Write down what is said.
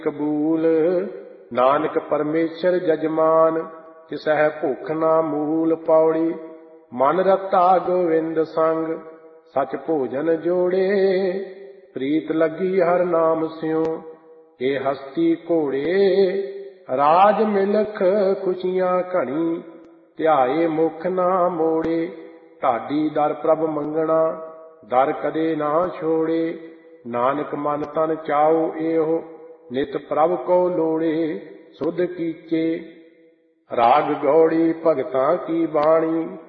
ਕਬੂਲ। ਨਾਨਕ ਪਰਮੇਸ਼ਰ ਜਜਮਾਨ, ਤਿਸਹਿ ਭੁੱਖ ਨਾ ਮੂਲ। ਪੌੜੀ ਮਨ ਰਤਾ ਗੋਵਿੰਦ ਸੰਗ, ਸਚ ਭੋਜਨ ਜੋੜੇ। ਪ੍ਰੀਤ ਲੱਗੀ ਹਰ ਨਾਮ ਸਿਉ, ਇਹ ਹਸਤੀ ਘੋੜੇ। ਰਾਜ ਮਿਲਖ ਖੁਸ਼ੀਆਂ ਘਣੀ, ਧਿਆਏ ਮੁਖ ਨਾ ਮੋੜੇ। ਢਾਡੀ ਦਰ ਪ੍ਰਭ ਮੰਗਣਾ, ਦਰ ਕਦੇ ਨਾ ਛੋੜੇ। ਨਾਨਕ ਮਨ ਤਨ ਚਾਉ ਇਹੋ, ਨਿਤ ਪ੍ਰਭ ਕੋ ਲੋੜੇ। ਸੁਧ ਕੀਚੇ ਰਾਗ ਗੌੜੀ ਭਗਤਾਂ ਕੀ ਬਾਣੀ,